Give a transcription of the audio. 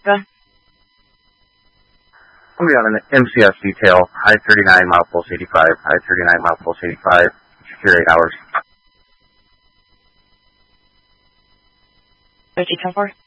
Good. I'll be on an MCS detail, high 39, mile pulse 85, high 39, mile pulse 85, secure 8 hours. 50 10 4.